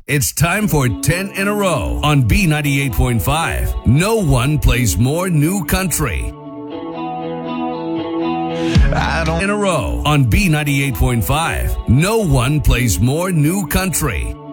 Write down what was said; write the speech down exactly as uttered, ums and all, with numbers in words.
It's time for ten in a row on B ninety-eight point five. No one plays more new country. I don't in a row on B ninety-eight point five. No one plays more new country.